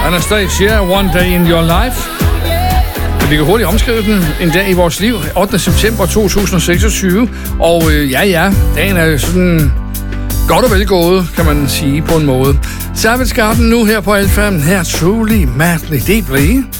Anastacia, One Day in Your Life. Vi kan hurtigt omskrive den. En dag i vores liv. 8. september 2026. Og dagen er sådan godt og vel gået, kan man sige på en måde. Savage Garden nu her på Alfa. Her Truly, Madly, Deeply.